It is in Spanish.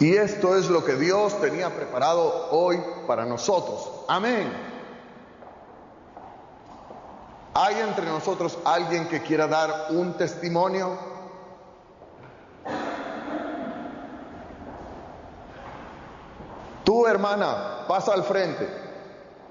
Y esto es lo que Dios tenía preparado hoy para nosotros. Amén. ¿Hay entre nosotros alguien que quiera dar un testimonio? Tú, hermana, pasa al frente.